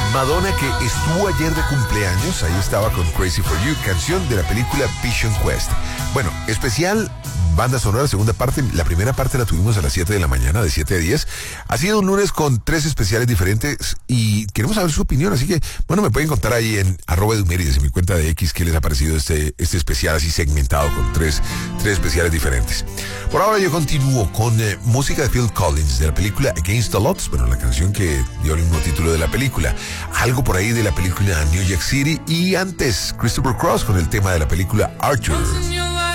Madonna, que estuvo ayer de cumpleaños, ahí estaba con Crazy for You, canción de la película Vision Quest. Bueno, especial banda sonora, segunda parte. La primera parte la tuvimos a las 7 de la mañana, de 7 a 10. Ha sido un lunes con 3 especiales diferentes y queremos saber su opinión, así que, bueno, me pueden contar ahí en @edumérides, en mi cuenta de X, qué les ha parecido este especial así segmentado con tres especiales diferentes. Por ahora yo continúo con música de Phil Collins, de la película Against the Odds, bueno, la canción que dio el mismo título de la película. Algo por ahí de la película New Jack City y antes Christopher Cross con el tema de la película Archer.